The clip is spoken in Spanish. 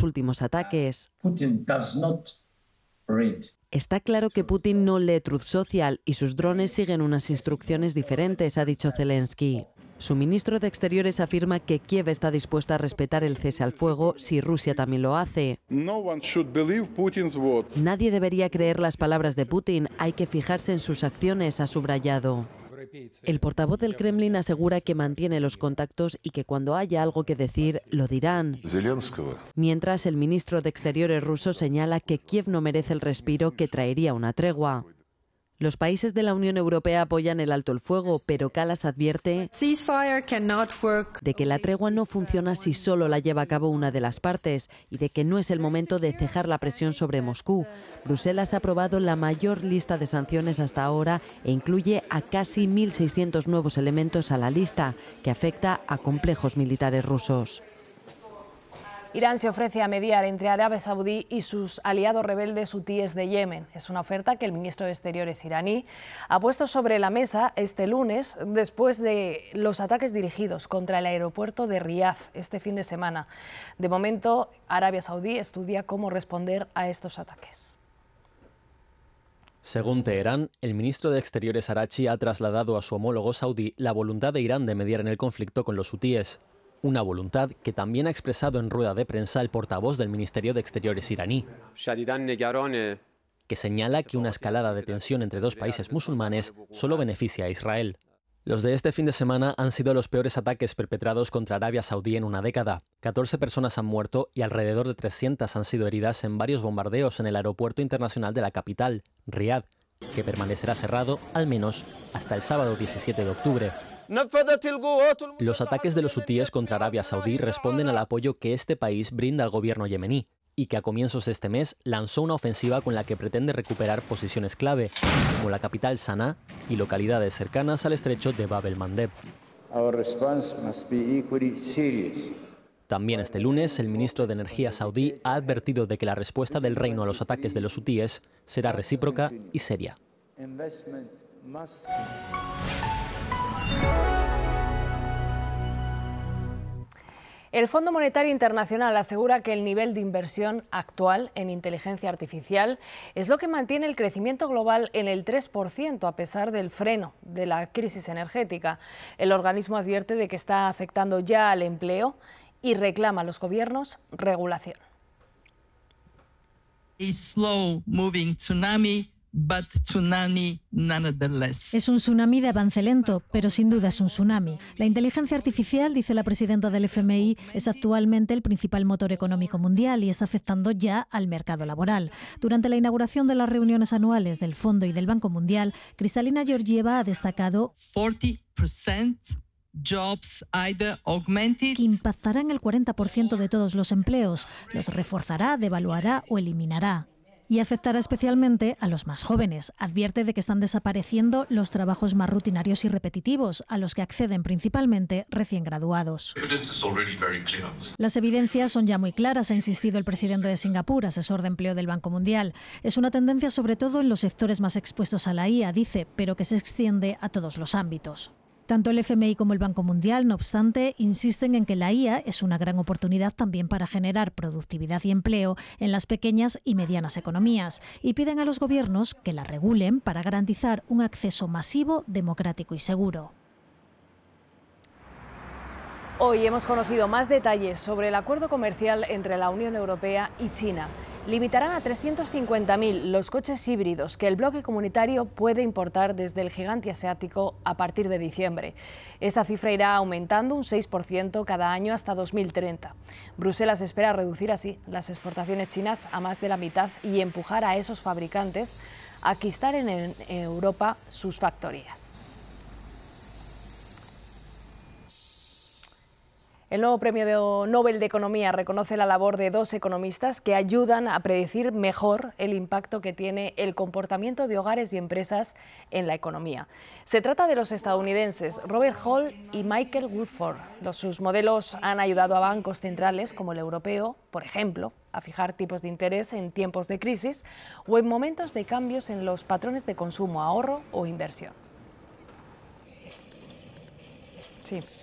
los últimos ataques. Está claro que Putin no lee Truth Social y sus drones siguen unas instrucciones diferentes, ha dicho Zelensky. Su ministro de Exteriores afirma que Kiev está dispuesta a respetar el cese al fuego si Rusia también lo hace. Nadie debería creer las palabras de Putin, hay que fijarse en sus acciones, ha subrayado. El portavoz del Kremlin asegura que mantiene los contactos y que cuando haya algo que decir, lo dirán. Mientras, el ministro de Exteriores ruso señala que Kiev no merece el respiro que traería una tregua. Los países de la Unión Europea apoyan el alto el fuego, pero Kallas advierte de que la tregua no funciona si solo la lleva a cabo una de las partes y de que no es el momento de cejar la presión sobre Moscú. Bruselas ha aprobado la mayor lista de sanciones hasta ahora e incluye a casi 1.600 nuevos elementos a la lista, que afecta a complejos militares rusos. Irán se ofrece a mediar entre Arabia Saudí y sus aliados rebeldes hutíes de Yemen. Es una oferta que el ministro de Exteriores iraní ha puesto sobre la mesa este lunes después de los ataques dirigidos contra el aeropuerto de Riad este fin de semana. De momento, Arabia Saudí estudia cómo responder a estos ataques. Según Teherán, el ministro de Exteriores Araghchi ha trasladado a su homólogo saudí la voluntad de Irán de mediar en el conflicto con los hutíes. Una voluntad que también ha expresado en rueda de prensa el portavoz del Ministerio de Exteriores iraní, que señala que una escalada de tensión entre dos países musulmanes solo beneficia a Israel. Los de este fin de semana han sido los peores ataques perpetrados contra Arabia Saudí en una década. 14 personas han muerto y alrededor de 300 han sido heridas en varios bombardeos en el aeropuerto internacional de la capital, Riad, que permanecerá cerrado al menos hasta el sábado 17 de octubre. Los ataques de los hutíes contra Arabia Saudí responden al apoyo que este país brinda al gobierno yemení y que a comienzos de este mes lanzó una ofensiva con la que pretende recuperar posiciones clave, como la capital Sanaa y localidades cercanas al estrecho de Bab el-Mandeb. También este lunes, el ministro de Energía saudí ha advertido de que la respuesta del reino a los ataques de los hutíes será recíproca y seria. El Fondo Monetario Internacional asegura que el nivel de inversión actual en inteligencia artificial es lo que mantiene el crecimiento global en el 3% a pesar del freno de la crisis energética. El organismo advierte de que está afectando ya al empleo y reclama a los gobiernos regulación. Es un tsunami de avance lento, pero sin duda es un tsunami. La inteligencia artificial, dice la presidenta del FMI, es actualmente el principal motor económico mundial y está afectando ya al mercado laboral. Durante la inauguración de las reuniones anuales del Fondo y del Banco Mundial, Kristalina Georgieva ha destacado 40% que impactará en el 40% de todos los empleos, los reforzará, devaluará o eliminará. Y afectará especialmente a los más jóvenes. Advierte de que están desapareciendo los trabajos más rutinarios y repetitivos, a los que acceden principalmente recién graduados. Las evidencias son ya muy claras, ha insistido el presidente de Singapur, asesor de empleo del Banco Mundial. Es una tendencia sobre todo en los sectores más expuestos a la IA, dice, pero que se extiende a todos los ámbitos. Tanto el FMI como el Banco Mundial, no obstante, insisten en que la IA es una gran oportunidad también para generar productividad y empleo en las pequeñas y medianas economías y piden a los gobiernos que la regulen para garantizar un acceso masivo, democrático y seguro. Hoy hemos conocido más detalles sobre el acuerdo comercial entre la Unión Europea y China. Limitarán a 350.000 los coches híbridos que el bloque comunitario puede importar desde el gigante asiático a partir de diciembre. Esta cifra irá aumentando un 6% cada año hasta 2030. Bruselas espera reducir así las exportaciones chinas a más de la mitad y empujar a esos fabricantes a que instalen en Europa sus factorías. El nuevo Premio Nobel de Economía reconoce la labor de dos economistas que ayudan a predecir mejor el impacto que tiene el comportamiento de hogares y empresas en la economía. Se trata de los estadounidenses Robert Hall y Michael Woodford. Sus modelos han ayudado a bancos centrales como el europeo, por ejemplo, a fijar tipos de interés en tiempos de crisis o en momentos de cambios en los patrones de consumo, ahorro o inversión. Sí.